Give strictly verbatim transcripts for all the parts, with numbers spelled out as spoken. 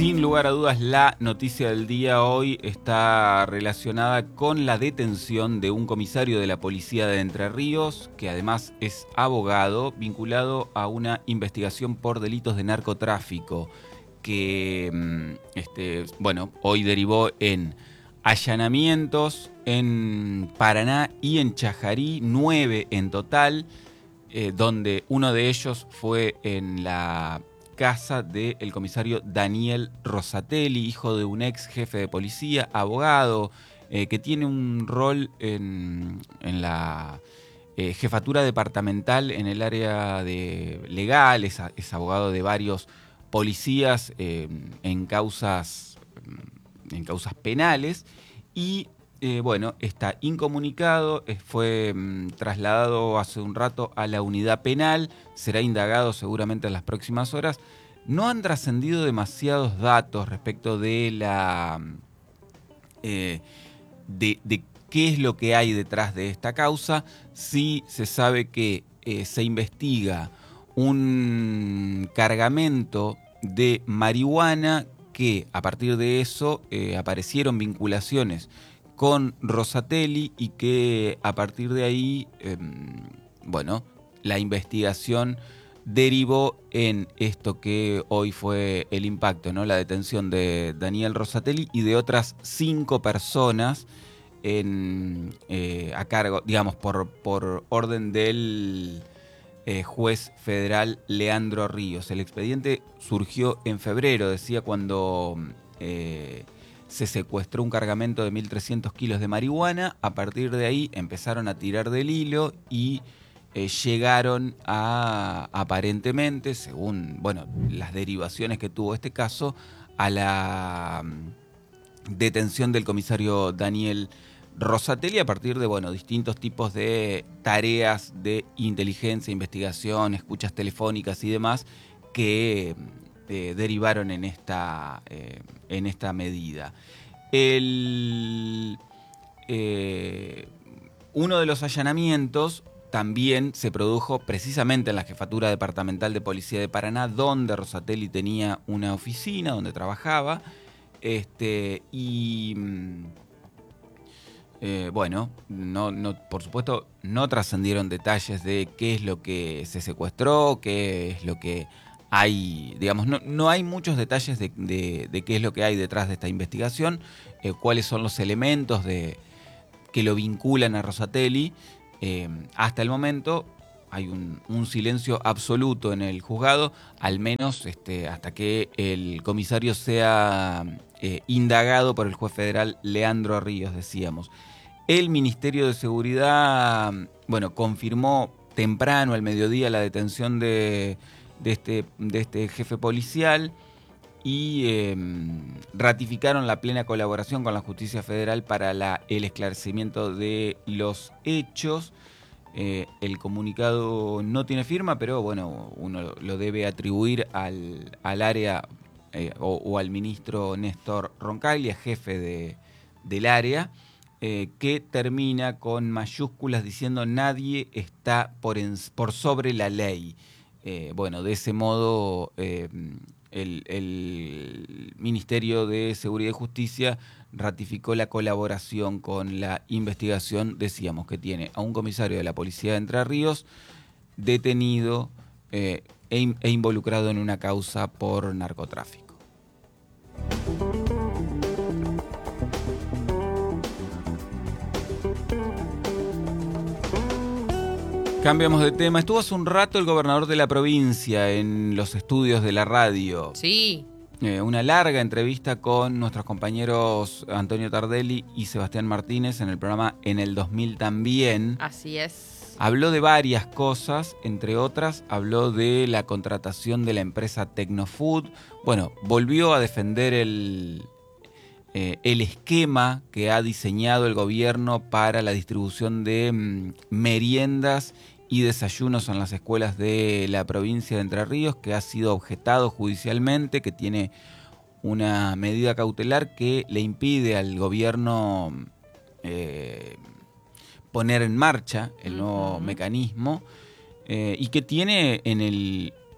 Sin lugar a dudas, la noticia del día hoy está relacionada con la detención de un comisario de la policía de Entre Ríos, que además es abogado, vinculado a una investigación por delitos de narcotráfico, que este, bueno, hoy derivó en allanamientos en Paraná y en Chajarí, nueve en total, eh, donde uno de ellos fue en la casa del comisario Daniel Rosatelli, hijo de un ex jefe de policía, abogado, eh, que tiene un rol en, en la eh, jefatura departamental en el área de legal, es, es abogado de varios policías eh, en causas, en causas penales y eh, bueno, está incomunicado, eh, fue mm, trasladado hace un rato a la unidad penal, será indagado seguramente en las próximas horas. No han trascendido demasiados datos respecto de la eh, de, de qué es lo que hay detrás de esta causa. Sí se sabe que eh, se investiga un cargamento de marihuana que a partir de eso eh, aparecieron vinculaciones con Rosatelli y que a partir de ahí, eh, bueno, la investigación derivó en esto que hoy fue el impacto, ¿no? La detención de Daniel Rosatelli y de otras cinco personas en, eh, a cargo, digamos, por, por orden del eh, juez federal Leandro Ríos. El expediente surgió en febrero, decía, cuando eh, se secuestró un cargamento de mil trescientos kilos de marihuana. A partir de ahí empezaron a tirar del hilo y eh, llegaron a, aparentemente, según bueno, las derivaciones que tuvo este caso, a la um, detención del comisario Daniel Rosatelli a partir de bueno, distintos tipos de tareas de inteligencia, investigación, escuchas telefónicas y demás que eh, derivaron en esta, eh, en esta medida. El, eh, uno de los allanamientos también se produjo precisamente en la Jefatura Departamental de Policía de Paraná, donde Rosatelli tenía una oficina, donde trabajaba, este, y eh, bueno, no, no, por supuesto no trascendieron detalles de qué es lo que se secuestró, qué es lo que hay, digamos, no, no hay muchos detalles de, de, de qué es lo que hay detrás de esta investigación, eh, cuáles son los elementos de, que lo vinculan a Rosatelli. Eh, hasta el momento hay un, un silencio absoluto en el juzgado, al menos este, hasta que el comisario sea eh, indagado por el juez federal Leandro Ríos, decíamos. El Ministerio de Seguridad, bueno, confirmó temprano, al mediodía, la detención de, de, este, de este jefe policial y eh, ratificaron la plena colaboración con la Justicia Federal para la, el esclarecimiento de los hechos. Eh, el comunicado no tiene firma, pero bueno, uno lo debe atribuir al, al área eh, o, o al ministro Néstor Roncaglia, jefe de, del área, eh, que termina con mayúsculas diciendo nadie está por, en, por sobre la ley. Eh, bueno, de ese modo eh, el, el Ministerio de Seguridad y Justicia ratificó la colaboración con la investigación, decíamos, que tiene a un comisario de la Policía de Entre Ríos detenido eh, e, e involucrado en una causa por narcotráfico. Cambiamos de tema. Estuvo hace un rato el gobernador de la provincia en los estudios de la radio. Sí. Eh, una larga entrevista con nuestros compañeros Antonio Tardelli y Sebastián Martínez en el programa En el dos mil también. Así es. Habló de varias cosas, entre otras habló de la contratación de la empresa Tecnofood. Bueno, volvió a defender el, eh, el esquema que ha diseñado el gobierno para la distribución de mm, meriendas y desayunos en las escuelas de la provincia de Entre Ríos, que ha sido objetado judicialmente, que tiene una medida cautelar que le impide al gobierno eh, poner en marcha el nuevo uh-huh. mecanismo eh, y que tiene en el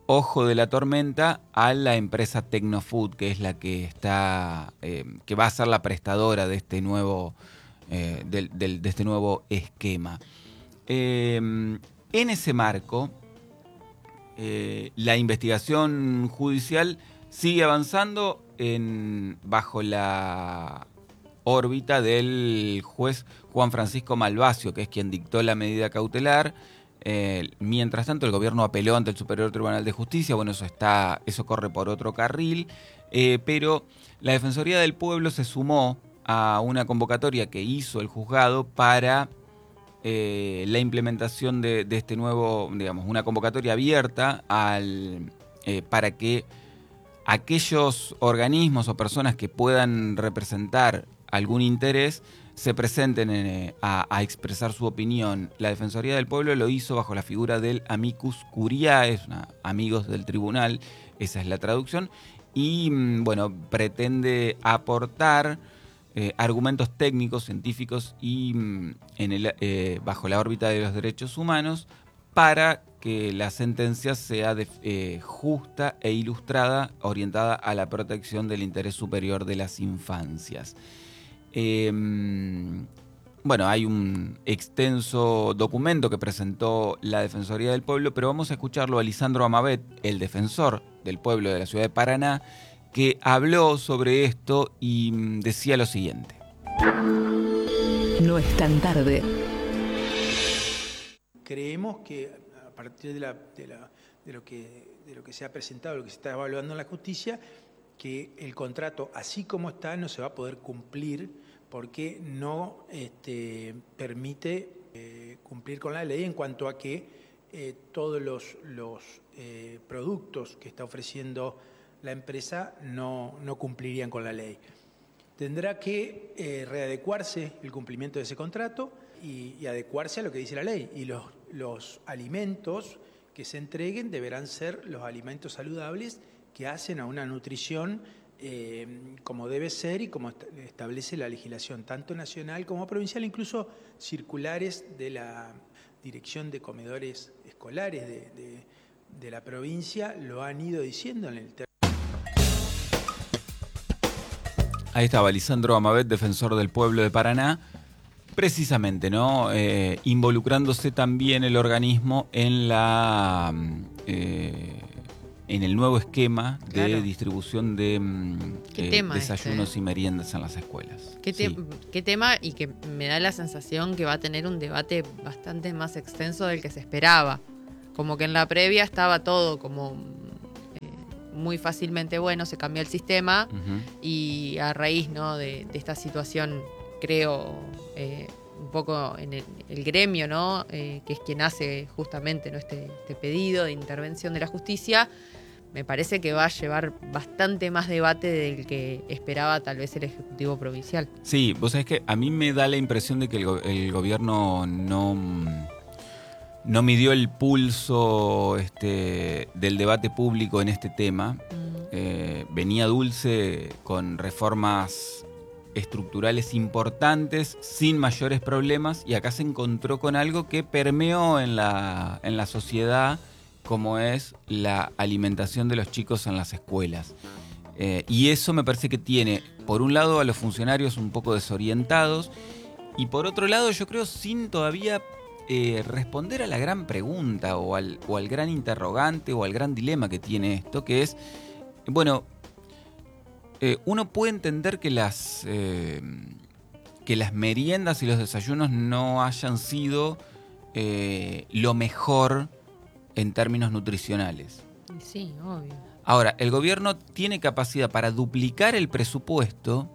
ojo de la tormenta a la empresa Tecnofood, que es la que está, eh, que va a ser la prestadora de este nuevo, eh, del, del, de este nuevo esquema. Eh, en ese marco, eh, la investigación judicial sigue avanzando en, bajo la órbita del juez Juan Francisco Malvacio, que es quien dictó la medida cautelar. Eh, mientras tanto, el gobierno apeló ante el Superior Tribunal de Justicia. Bueno, eso está, eso corre por otro carril, eh, pero la Defensoría del Pueblo se sumó a una convocatoria que hizo el juzgado para eh, la implementación de, de este nuevo, digamos, una convocatoria abierta al, eh, para que aquellos organismos o personas que puedan representar algún interés se presenten en, a, a expresar su opinión. La Defensoría del Pueblo lo hizo bajo la figura del amicus curiae, es una, amigos del tribunal, esa es la traducción, y bueno, pretende aportar eh, argumentos técnicos, científicos y en el, eh, bajo la órbita de los derechos humanos para que la sentencia sea de, eh, justa e ilustrada, orientada a la protección del interés superior de las infancias. Eh, bueno, hay un extenso documento que presentó la Defensoría del Pueblo, pero vamos a escucharlo a Lisandro Amabet, el defensor del pueblo de la ciudad de Paraná, que habló sobre esto y decía lo siguiente. No es tan tarde. Creemos que a partir de, la, de, la, de, lo que, de lo que se ha presentado, lo que se está evaluando en la justicia, que el contrato, así como está, no se va a poder cumplir porque no este, permite eh, cumplir con la ley en cuanto a que eh, todos los, los eh, productos que está ofreciendo la empresa no, no cumplirían con la ley. Tendrá que eh, readecuarse el cumplimiento de ese contrato y, y adecuarse a lo que dice la ley. Y los, los alimentos que se entreguen deberán ser los alimentos saludables que hacen a una nutrición eh, como debe ser y como establece la legislación, tanto nacional como provincial, incluso circulares de la Dirección de Comedores Escolares de, de, de la provincia lo han ido diciendo en el terreno. Ahí estaba Lisandro Amabet, defensor del pueblo de Paraná, precisamente, ¿no? Eh, involucrándose también el organismo en la eh, en el nuevo esquema de claro. distribución de eh, desayunos este? y meriendas en las escuelas. ¿Qué, te, sí. ¿Qué tema? Y que me da la sensación que va a tener un debate bastante más extenso del que se esperaba. Como que en la previa estaba todo como eh, muy fácilmente bueno, se cambió el sistema uh-huh. y a raíz, ¿no? de, de esta situación, creo, eh, un poco en el, el gremio, ¿no? Eh, que es quien hace justamente, ¿no? este, este pedido de intervención de la justicia, me parece que va a llevar bastante más debate del que esperaba tal vez el Ejecutivo Provincial. Sí, vos sabés que a mí me da la impresión de que el, el gobierno no, no midió el pulso este, del debate público en este tema. Mm. Eh, venía dulce con reformas estructurales importantes, sin mayores problemas, y acá se encontró con algo que permeó en la, en la sociedad, como es la alimentación de los chicos en las escuelas. Eh, y eso me parece que tiene, por un lado, a los funcionarios un poco desorientados, y por otro lado, yo creo, sin todavía eh, responder a la gran pregunta, o al, o al gran interrogante, o al gran dilema que tiene esto, que es, bueno, eh, uno puede entender que las, eh, que las meriendas y los desayunos no hayan sido eh, lo mejor en términos nutricionales. Sí, obvio. Ahora, el gobierno tiene capacidad para duplicar el presupuesto,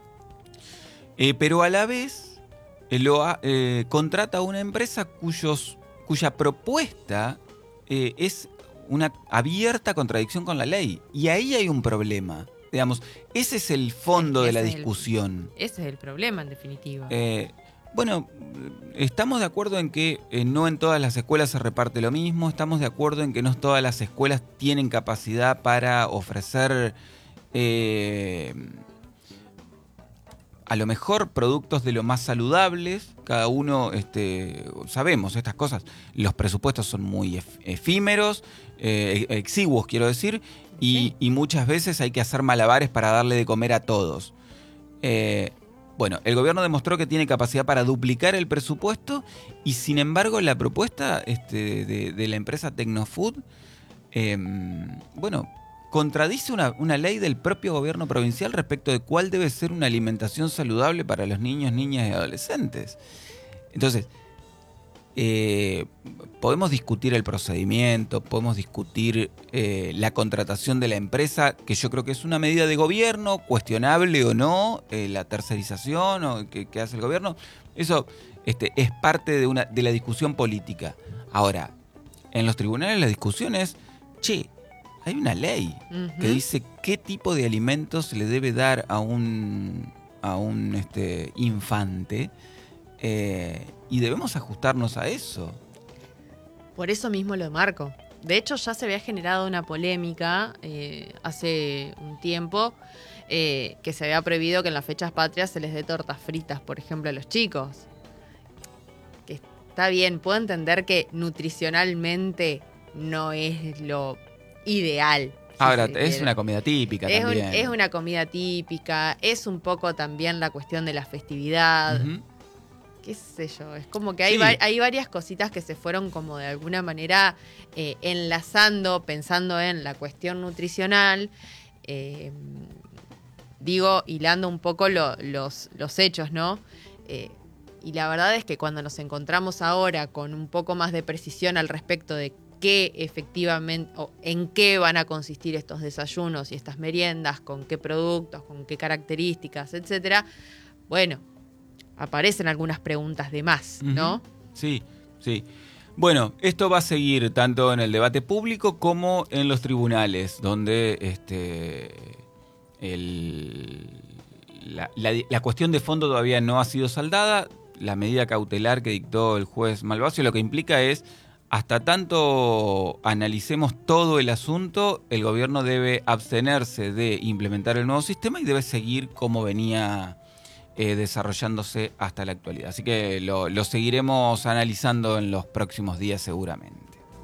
eh, pero a la vez eh, lo, eh, contrata a una empresa cuyos, cuya propuesta eh, es una abierta contradicción con la ley. Y ahí hay un problema. Digamos, ese es el fondo ese de la discusión. El, ese es el problema, en definitiva. Eh, Bueno, estamos de acuerdo en que eh, no en todas las escuelas se reparte lo mismo, estamos de acuerdo en que no todas las escuelas tienen capacidad para ofrecer, eh, a lo mejor productos de lo más saludables, cada uno, este, sabemos estas cosas, los presupuestos son muy efímeros, eh, exiguos quiero decir, y, sí. y muchas veces hay que hacer malabares para darle de comer a todos. Eh, bueno, el gobierno demostró que tiene capacidad para duplicar el presupuesto y sin embargo la propuesta este, de, de la empresa Tecnofood, eh, bueno, contradice una, una ley del propio gobierno provincial respecto de cuál debe ser una alimentación saludable para los niños, niñas y adolescentes. Entonces, eh, podemos discutir el procedimiento, podemos discutir eh, la contratación de la empresa, que yo creo que es una medida de gobierno, cuestionable o no, eh, la tercerización o que, que hace el gobierno. Eso este, es parte de, una, de la discusión política. Ahora, en los tribunales la discusión es, che, hay una ley uh-huh. que dice qué tipo de alimentos se le debe dar a un, a un este, infante eh, y debemos ajustarnos a eso. Por eso mismo lo marco. De hecho, ya se había generado una polémica eh, hace un tiempo eh, que se había prohibido que en las fechas patrias se les dé tortas fritas, por ejemplo, a los chicos. Que está bien, puedo entender que nutricionalmente no es lo ideal. Si Ahora, es una comida típica es también. Un, es una comida típica, es un poco también la cuestión de la festividad. Uh-huh. Qué sé yo, es como que hay, sí. va- hay varias cositas que se fueron como de alguna manera eh, enlazando, pensando en la cuestión nutricional, eh, digo, hilando un poco lo, los, los hechos, ¿no? Eh, y la verdad es que cuando nos encontramos ahora con un poco más de precisión al respecto de qué efectivamente o en qué van a consistir estos desayunos y estas meriendas, con qué productos, con qué características, etcétera, bueno, aparecen algunas preguntas de más, ¿no? Uh-huh. Sí, sí. Bueno, esto va a seguir tanto en el debate público como en los tribunales, donde este, el, la, la, la cuestión de fondo todavía no ha sido saldada. La medida cautelar que dictó el juez Malvasio lo que implica es, hasta tanto analicemos todo el asunto, el gobierno debe abstenerse de implementar el nuevo sistema y debe seguir como venía eh, desarrollándose hasta la actualidad. Así que lo, lo seguiremos analizando en los próximos días seguramente.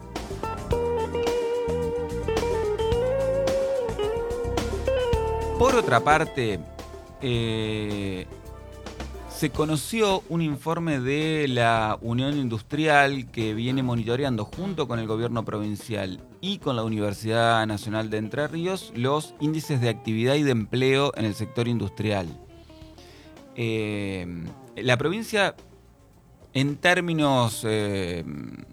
Por otra parte, eh, se conoció un informe de la Unión Industrial que viene monitoreando junto con el gobierno provincial y con la Universidad Nacional de Entre Ríos los índices de actividad y de empleo en el sector industrial. Eh, la provincia, en términos eh,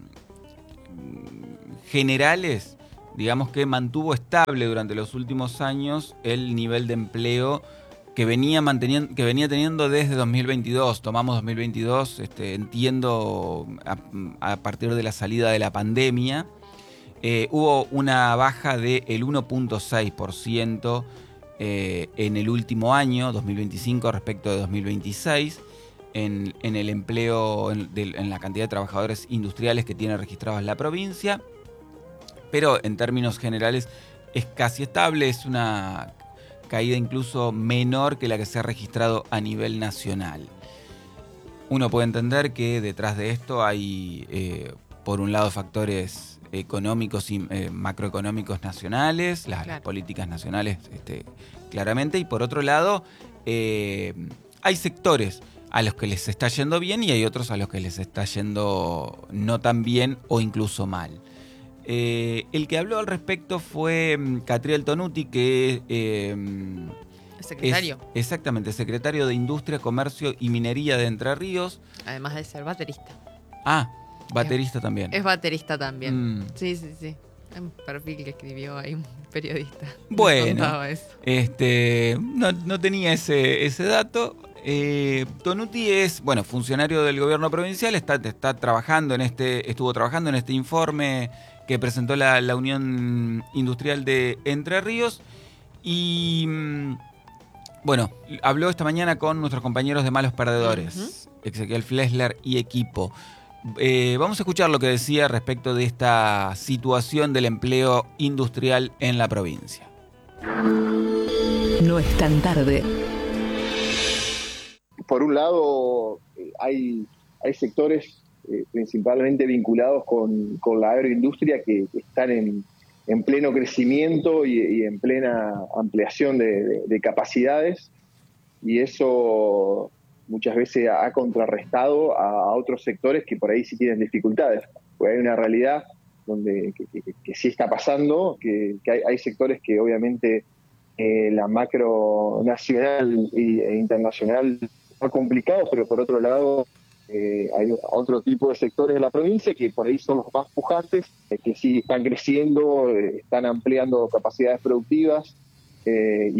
generales, digamos que mantuvo estable durante los últimos años el nivel de empleo que venía manteniendo, que venía teniendo desde dos mil veintidós. Tomamos dos mil veintidós, este, entiendo, a, a partir de la salida de la pandemia, eh, hubo una baja del uno punto seis por ciento eh, en el último año, dos mil veinticinco, respecto de dos mil veintiséis, en, en el empleo, en, de, en la cantidad de trabajadores industriales que tiene registrados la provincia, pero en términos generales es casi estable, es una caída incluso menor que la que se ha registrado a nivel nacional. Uno puede entender que detrás de esto hay, eh, por un lado, factores económicos y eh, macroeconómicos nacionales, las, claro. las políticas nacionales este, claramente, y por otro lado, eh, hay sectores a los que les está yendo bien y hay otros a los que les está yendo no tan bien o incluso mal. Eh, el que habló al respecto fue um, Catriel Tonuti, que eh, ¿El secretario? es exactamente secretario de Industria, Comercio y Minería de Entre Ríos. Además de ser baterista. Ah, baterista es, también. Es baterista también. Mm. Sí, sí, sí. Es un perfil que escribió ahí un periodista. Bueno, este, no, no tenía ese, ese dato. Eh, Tonuti es, bueno, funcionario del gobierno provincial, está, está trabajando en este, estuvo trabajando en este informe que presentó la, la Unión Industrial de Entre Ríos y, bueno, habló esta mañana con nuestros compañeros de Malos Perdedores, uh-huh. Ezequiel Flesler y equipo. Eh, vamos a escuchar lo que decía respecto de esta situación del empleo industrial en la provincia. No es tan tarde. por un lado, eh, hay, hay sectores eh, principalmente vinculados con, con la agroindustria que, que están en, en pleno crecimiento y, y en plena ampliación de, de, de capacidades, y eso muchas veces ha contrarrestado a, a otros sectores que por ahí sí tienen dificultades. Porque hay una realidad donde que, que, que sí está pasando, que, que hay, hay sectores que obviamente eh, la macro nacional y, e internacional son complicados, pero por otro lado eh, hay otro tipo de sectores de la provincia que por ahí son los más pujantes, eh, que sí están creciendo, eh, están ampliando capacidades productivas, eh,